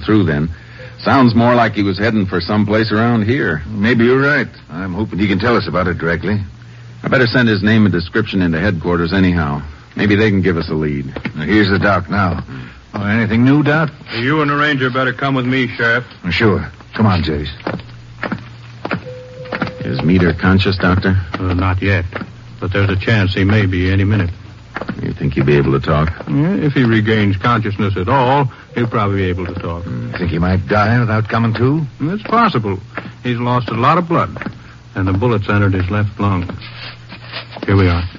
through then. Sounds more like he was heading for someplace around here. Maybe you're right. I'm hoping he can tell us about it directly. I better send his name and description into headquarters anyhow. Maybe they can give us a lead. Now, here's the doc now. Oh, anything new, Doc? You and the ranger better come with me, Sheriff. Sure. Come on, Jace. Is Meter conscious, Doctor? Not yet. But there's a chance he may be any minute. You think he'll be able to talk? Yeah, if he regains consciousness at all, he'll probably be able to talk. Think he might die without coming to? It's possible. He's lost a lot of blood, and the bullets entered his left lung. Here we are.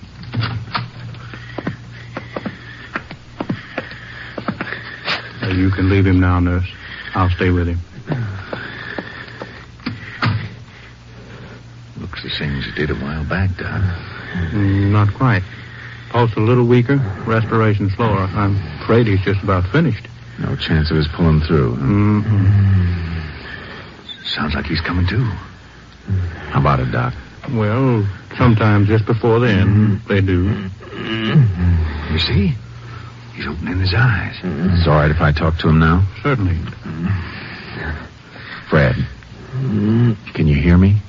You can leave him now, nurse. I'll stay with him. Looks the same as it did a while back, Doc. Not quite. Pulse a little weaker, respiration slower. I'm afraid he's just about finished. No chance of his pulling through. Sounds like he's coming to. How about it, Doc? Well, sometimes just before the end, they do. You see? He's opening his eyes. It's all right if I talk to him now? Certainly. Fred, can you hear me?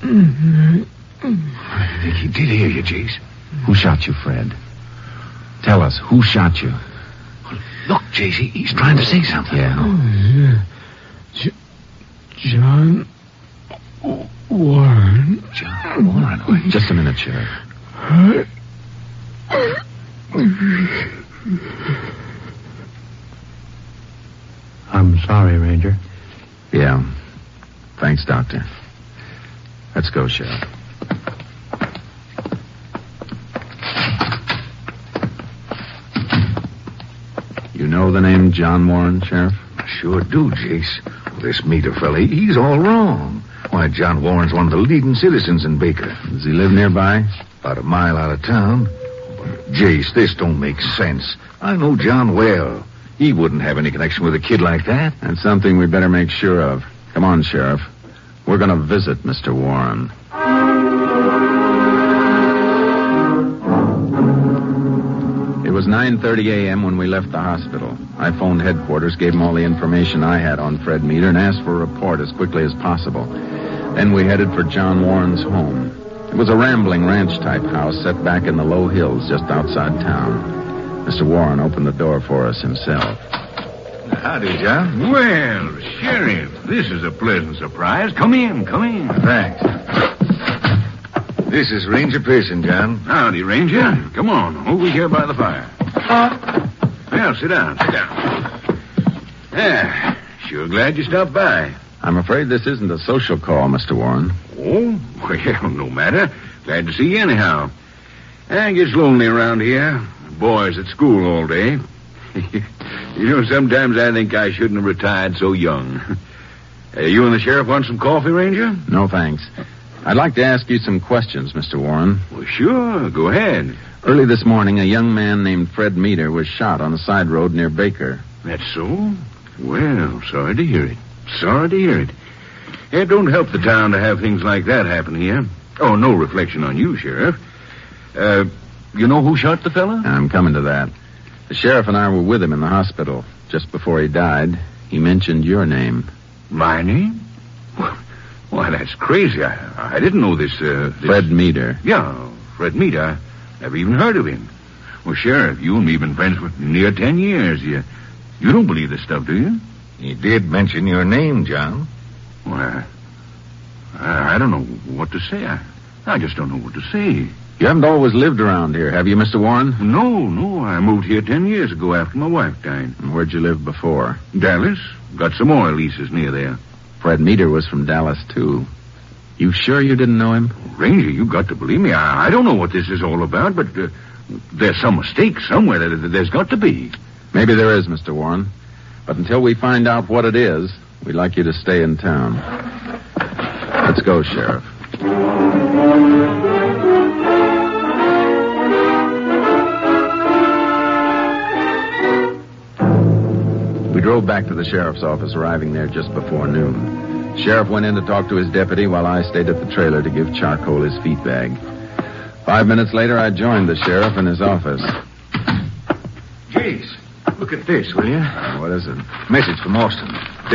I think he did hear you, Jace. Who shot you, Fred? Tell us, who shot you? Look, Jace, he's trying to say something. Yeah. John Warren. John Warren. Oh, just a minute, Sheriff. I'm sorry, Ranger. Yeah. Thanks, Doctor. Let's go, Sheriff. You know the name John Warren, Sheriff? I sure do, Jace. Well, this Meter fella, he's all wrong. Why, John Warren's one of the leading citizens in Baker. Does he live nearby? About a mile out of town. But, Jace, this don't make sense. I know John well. He wouldn't have any connection with a kid like that. That's something we better make sure of. Come on, Sheriff. We're going to visit Mr. Warren. It was 9:30 a.m. when we left the hospital. I phoned headquarters, gave them all the information I had on Fred Meter, and asked for a report as quickly as possible. Then we headed for John Warren's home. It was a rambling ranch-type house set back in the low hills just outside town. Mr. Warren opened the door for us himself. Howdy, John. Well, Sheriff, this is a pleasant surprise. Come in. Thanks. This is Ranger Pearson, John. Howdy, Ranger. Come on, over here by the fire. Well, sit down. Yeah, sure glad you stopped by. I'm afraid this isn't a social call, Mr. Warren. Oh, well, no matter. Glad to see you anyhow. It gets lonely around here. Boys at school all day. You know, sometimes I think I shouldn't have retired so young. You and the sheriff want some coffee, Ranger? No, thanks. I'd like to ask you some questions, Mr. Warren. Well, sure. Go ahead. Early this morning, a young man named Fred Meter was shot on a side road near Baker. That's so? Well, sorry to hear it. It don't help the town to have things like that happen here. Oh, no reflection on you, Sheriff. You know who shot the fella? I'm coming to that. The sheriff and I were with him in the hospital. Just before he died, he mentioned your name. My name? Why, that's crazy. I didn't know this. Fred Meter. Yeah, Fred Meter. Never even heard of him. Well, Sheriff, you and me been friends for near 10 years. You don't believe this stuff, do you? He did mention your name, John. Well, I don't know what to say. I just don't know what to say. You haven't always lived around here, have you, Mr. Warren? No. I moved here 10 years ago after my wife died. And where'd you live before? Dallas. Got some oil leases near there. Fred Meter was from Dallas, too. You sure you didn't know him? Ranger, you got to believe me. I don't know what this is all about, but there's some mistake somewhere. There's got to be. Maybe there is, Mr. Warren. But until we find out what it is, we'd like you to stay in town. Let's go, Sheriff. We drove back to the sheriff's office, arriving there just before noon. The sheriff went in to talk to his deputy while I stayed at the trailer to give Charcoal his feed bag. 5 minutes later, I joined the sheriff in his office. Jace, look at this, will you? What is it? Message from Austin.